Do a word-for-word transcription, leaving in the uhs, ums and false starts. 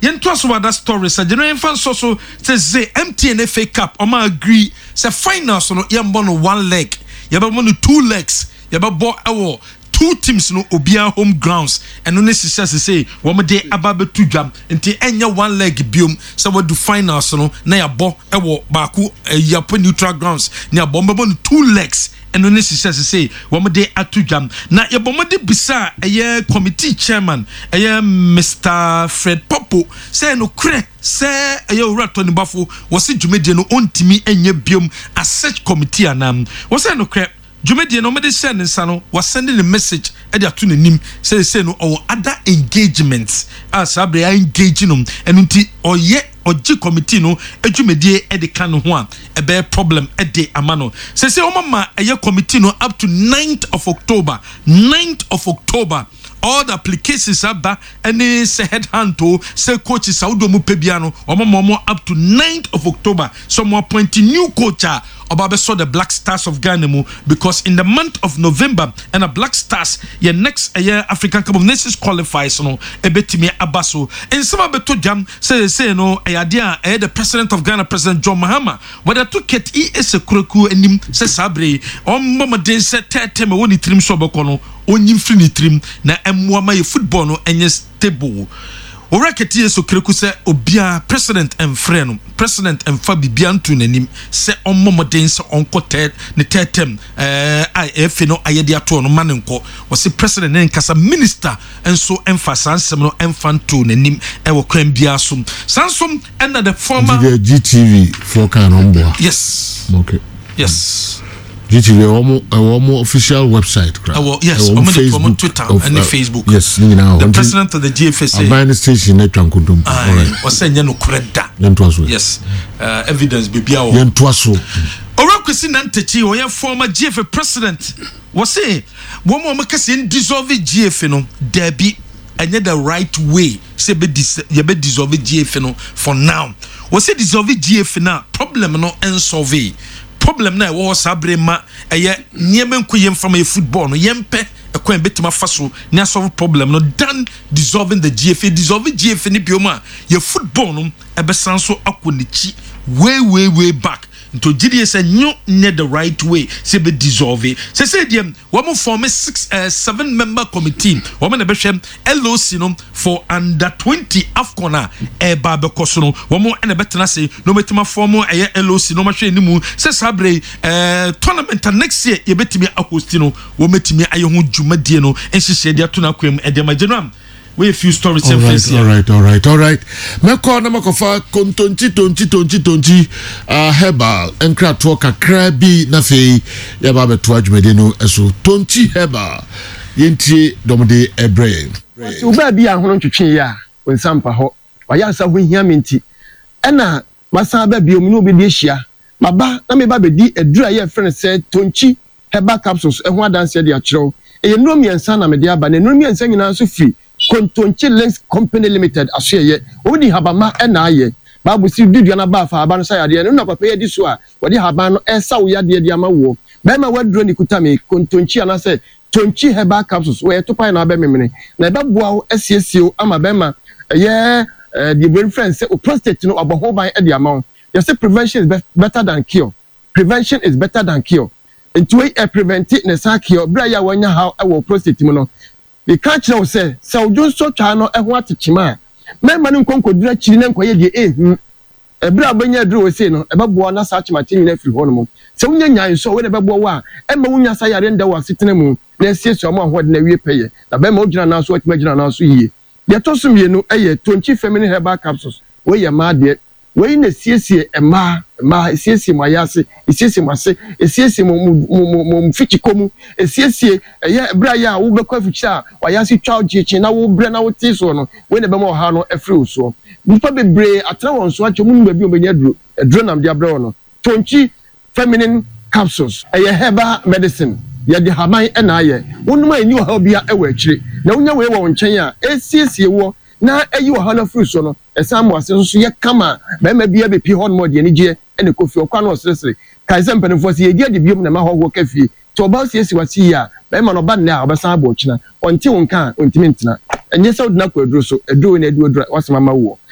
yento aso wada stories a general fan so so say M T N F A Cup o ma agree say final so no yembo no one leg yeba mo no two legs yeba bo ewo two teams no obia home grounds and no necessary say wo me de ababe tu dwam nti enya one leg biom say we do final so no na yabo ewo baaku yapo neutral grounds na yabo mbebo no two legs and no necessary say wo me de atu dwam na yabo mo de bisa eye committee chairman eye Mister Fred Popo say no kre say eye urato ni bafo wo se dwumede no ontimi enye biom as such committee anam wo say no kre Jumedi no me send nsano was sending a message e dia to nanim say say no or other engagements as abre engaging them and nti oye oji committee no adwumedi e de kan ho a e be problem e de amano say say o mama eye committee no up to ninth of October ninth of October all the applications are back any say head hand to say coach Saudo mu pebiano o mama up to ninth of October some appointing new coach Obabe saw the Black Stars of Ghana mu because in the month of November and a Black Stars your next year African Cup of Nations qualifies no ebetimi abaso in some beto jam say say no ayadia eh the president of Ghana President John Mahama whether to get e ese kureku enim say sabre on mama den say tetem woni trim so beko no onyim firi ni trim na emwa ma ye football no enye stable Oraketi so kreku se obia president and friend president and fa bibia ntu nanim se ommomoden se onko ted ne tetem eh if no ayede ato no manenko wo se president en kasa minister enso emphasize sem no emfanto nanim e wo kwan bia so sansom and the former G T V for kan ombo. Yes. Okay. Yes. G T V omo omo official website cra. Oh, yes, omo Facebook, Twitter of, and uh, Facebook. Yes, you know. The president of the G F S A. Abine station na twankundum. All right. Was saying no kreda. Yentwaso. Yes. Uh, evidence bibia o. Yentwaso. Orakwesi nantechi o ya former G F A president. Was say wo mo makase dissolve G F A no debi enye the right way say be ye be dissolve G F A no for now. Was say dissolve G F A na problem no ensolve. Problem na wo sabre ma eye nieme nkoyem from a football no yempe ekwan betima faso na solve problem no dan dissolving the G F A dissolve G F A ni bioma ye football no ebesan so akonichi way way way back into G D S new ne the right way say be dissolve say say dem wo mo form six uh, seven member committee wo mo na be hwem L O C no for under twenty AFCON a e ba be koso no wo mo na betena say no metima form eye L O C no ma hwe ni mu say sabre uh, tournament next year ye betimi ahost no wo metimi aye ho dwumadie no enhihye dia to na kwam e de magenam we a few stories all right, here. all right, all right, all right. Meko na makofa kontonti tonti tonti tonti uh, herbal enkra to kakra bi na fei ya ba beto adwumede no eso tonti herbal yenti domde ebre. So ba bi ahono twetwe ya onsampa ho waya nsa ho hia menti ena masa ba bi omu no be di hia maba na me ba be di edura ye friend say tonti herbal capsules ehun adanse de akyerew eye no miensa na me de aba na no miensa nyina so fi Kontonchi Links Company Limited asye odi habama ena aye babu si dudua na ba fa haba no sayade no na papa ye di so a wodi haba no esa wo yade de ama wo be ma wadro ni kutame kontonchi ana se tonchi herbal capsules we to pai na ba memene na be boa wo asiesio ama be ma ye the brain friend say o prostate no aboho ban e de ama wo you say prevention is be better than cure prevention is better than cure into we e prevent it na sa cure bra ya wanya how e wo prostate mu no we can't know say so just so chano e ho atechima me ma no konkodura chiri na nkoye de ehu e bra banya duro we say no e bebo na sa chimate nyina firi ho no mo se unya nyan so we na bebo wa e ma unya sa yare nda wa sitena mu na sieso ma ho de na wie peye na be ma ogina na so atima gina na so yie de to so mienu e ye twenty feminine herbal capsules we ye ma de we na siesie e ma ma siesie ma yase siesie ma se siesie mo mo mo fiti komu siesie ye bra ya wo be kwa fichi a wa yase twa ojechi na wo bre na wo ti so no we na be mo ha no efri so nipa bebre atra won so acho mu ba bi obenya duro duro nam dia bra no twenty feminine capsules e ye herbal medicine ye de haman e na aye wonuma eni wo ha bia e wa akire na wonya we wo nchen a esiesie wo na eyi wo ha na fri so no esam mo ase so ye kama ba ma bia be pi hon mo de ni je ene kofi okwa no sresre kai sem penfo se ye dia de biom na ma ho ho kafi to ba se esi wasi ya ba ma no ba na obasan abo china onti wonka ontimi ntina enye se odina kwa duro so eduro na edu odura wasema ma wo